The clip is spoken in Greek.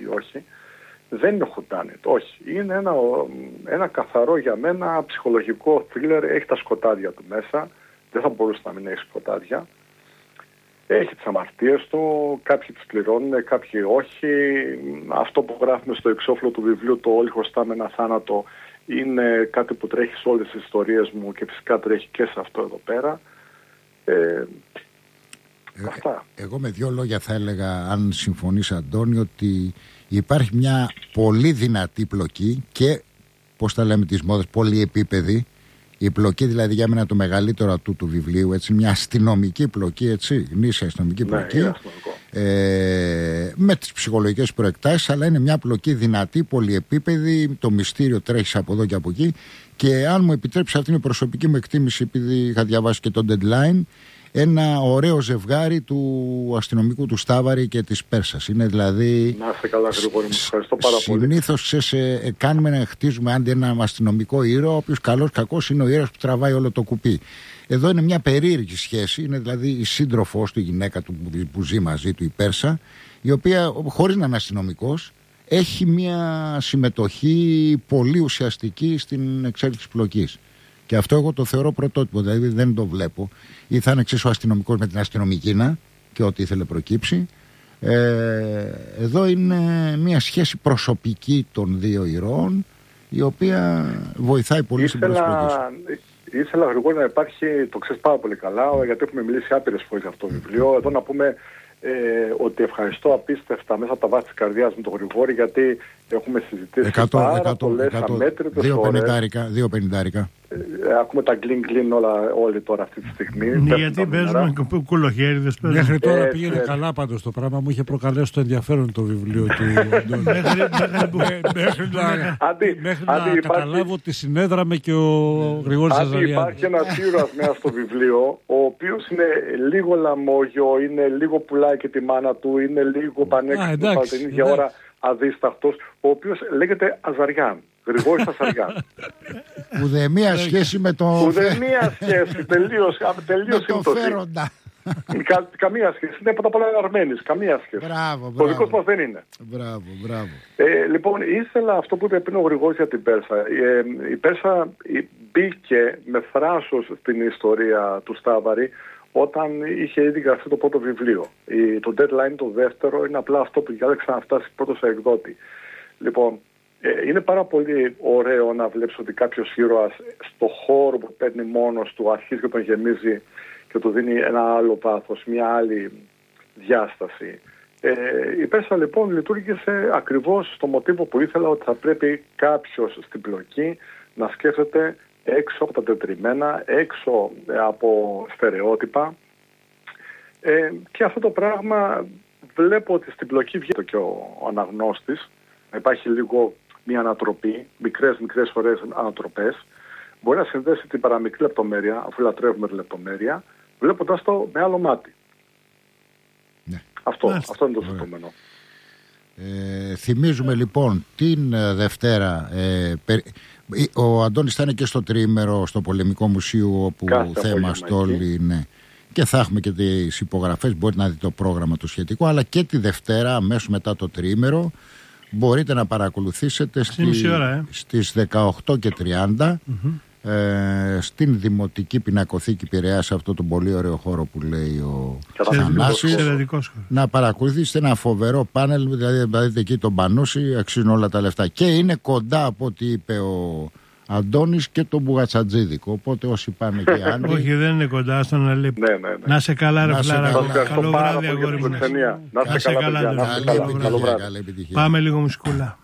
ή όχι, δεν είναι whodunit, όχι. Είναι ένα καθαρό για μένα ψυχολογικό thriller, έχει τα σκοτάδια του μέσα, δεν θα μπορούσε να μην έχει σκοτάδια. Έχει τις αμαρτίες του, κάποιοι τις πληρώνουν, κάποιοι όχι. Αυτό που γράφουμε στο εξώφυλλο του βιβλίου, το όλοι χρωστάμε ένα θάνατο, είναι κάτι που τρέχει σε όλες τις ιστορίες μου και φυσικά τρέχει και σε αυτό εδώ πέρα. Αυτά. Εγώ με 2 λόγια θα έλεγα, αν συμφωνείς Αντώνη, ότι υπάρχει μια πολύ δυνατή πλοκή και, πώς τα λέμε τις μόδες, πολυεπίπεδη. Η πλοκή δηλαδή για μένα το μεγαλύτερο ατού του βιβλίου, έτσι, μια αστυνομική πλοκή, έτσι, γνήσια αστυνομική πλοκή, με τις ψυχολογικές προεκτάσεις, αλλά είναι μια πλοκή δυνατή, πολυεπίπεδη, το μυστήριο τρέχει από εδώ και από εκεί. Και αν μου επιτρέψει, αυτή είναι η προσωπική μου εκτίμηση, επειδή είχα διαβάσει και το Deadline, ένα ωραίο ζευγάρι του αστυνομικού του Στάβαρη και της Πέρσας. Είναι δηλαδή. Να είστε καλά, Γρηγόρη μου. Ευχαριστώ πάρα πολύ. Συνήθως κάνουμε να χτίζουμε άντι ένα αστυνομικό ήρωα, ο οποίος καλός κακός είναι ο ήρωας που τραβάει όλο το κουπί. Εδώ είναι μια περίεργη σχέση. Είναι δηλαδή η σύντροφός του, η γυναίκα του που ζει μαζί του, η Πέρσα, η οποία, χωρίς να είναι αστυνομικός, έχει μια συμμετοχή πολύ ουσιαστική στην εξέλιξη πλοκής. Και αυτό εγώ το θεωρώ πρωτότυπο, δηλαδή δεν το βλέπω. Ή θα είναι εξίσου αστυνομικός με την αστυνομικήνα και ό,τι ήθελε προκύψει. Εδώ είναι μια σχέση προσωπική των 2 ηρώων, η οποία βοηθάει πολύ στην προσωπική. Ήθελα, Γρηγόρη, να υπάρχει, το ξέρεις πάρα πολύ καλά, γιατί έχουμε μιλήσει άπειρες φορές για αυτό το βιβλίο. Εδώ να πούμε ότι ευχαριστώ απίστευτα μέσα από τα βάθη της καρδιάς με τον Γρηγόρη, γιατί έχουμε συζητήσει πάρα πολλές αμέτρητες ώρες. 2,50. Ακούμε τα γκλιν όλοι τώρα αυτή τη στιγμή. Ναι, γιατί παίζουμε κουλοχέριδες. Μέχρι τώρα πήγαινε καλά πάντως το πράγμα. Μου είχε προκαλέσει το ενδιαφέρον το βιβλίο του Αντώνη. Μέχρι να καταλάβω ότι συνέδραμε και ο Γρηγόρης Αζαριάδης. Υπάρχει ένας ήρωας μέσα στο βιβλίο, ο οποίος είναι λίγο λαμόγιο, είναι λίγο πουλάει και τη μάνα του, είναι λίγο πανέξυπνος την ίδια ώρα αδίσταχτος, ο οποίος λέγεται Αζαριάν. Γρηγόρης Αζαριάν. Ουδέμια σχέση με το. Ουδέμια σχέση. Τελείως σύμπτωση. Καμία σχέση. Είναι πρώτα απ' όλα Αρμένης. Καμία σχέση. Το δικό μας δεν είναι. Μπράβο. Λοιπόν, ήθελα αυτό που είπε πριν ο Γρηγόρης για την Πέρσα. Η Πέρσα μπήκε με θράσος στην ιστορία του Στάβαρη όταν είχε ήδη γραφτεί το πρώτο βιβλίο. Το Deadline, το δεύτερο, είναι απλά αυτό που διάλεξα να φτάσει πρώτο σε εκδότη. Λοιπόν, είναι πάρα πολύ ωραίο να βλέπεις ότι κάποιος ήρωας στο χώρο που παίρνει μόνος του αρχίζει και τον γεμίζει και του δίνει ένα άλλο πάθος, μια άλλη διάσταση. Η Πέρσα λοιπόν λειτουργήσε ακριβώς στο μοτίβο που ήθελα, ότι θα πρέπει κάποιος στην πλοκή να σκέφτεται έξω από τα τετριμμένα, έξω από στερεότυπα, και αυτό το πράγμα βλέπω ότι στην πλοκή βγαίνει και ο αναγνώστης, να υπάρχει λίγο μια ανατροπή, μικρές φορές ανατροπές. Μπορεί να συνδέσει την παραμικρή λεπτομέρεια, αφού λατρεύουμε τη λεπτομέρεια, βλέποντας το με άλλο μάτι. Ναι. Αυτό είναι το ζητούμενο. Θυμίζουμε λοιπόν την Δευτέρα, ο Αντώνης θα είναι και στο τριήμερο στο Πολεμικό Μουσείο, όπου θέμα στόλοι, ναι. Και θα έχουμε και τις υπογραφές, μπορείτε να δείτε το πρόγραμμα το σχετικό, αλλά και τη Δευτέρα αμέσως μετά το τριήμερο μπορείτε να παρακολουθήσετε στις 18:30 στην Δημοτική Πινακοθήκη Πειραιάς, σε αυτό το πολύ ωραίο χώρο που λέει ο Θανάσης, να παρακολουθήσετε ένα φοβερό πάνελ, δηλαδή να δείτε εκεί τον Πανούση, αξίζουν όλα τα λεφτά και είναι κοντά από ό,τι είπε ο Αντώνης και τον Μπουγατσατζίδικο, οπότε όσοι πάνε και άλλοι. Όχι, δεν είναι κοντά στον Αλέπ. Να σε καλά ρε Φλάρα, καλό βράδυ αγόρι μου. Να σε καλά. Πάμε λίγο μουσικούλα.